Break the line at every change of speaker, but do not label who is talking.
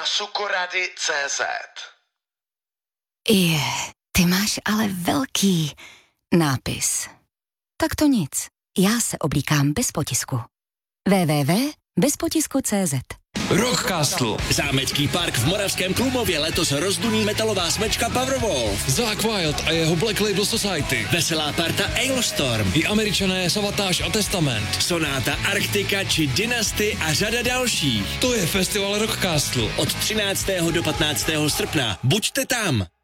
sukorady.cz.
Ty máš ale velký nápis. Tak to nic. Já se oblíkám bez potisku. www.bezpotisku.cz.
Rockcastle.
Zámecký park v Moravském Klumově letos rozduní metalová smečka Powerwolf.
Zakk Wylde a jeho Black Label Society.
Veselá parta Ailstorm.
I Američané Savatage a Testament.
Sonáta Arktika či Dynasty a řada dalších.
To je festival Rockcastle.
Od 13. do 15. srpna. Buďte tam.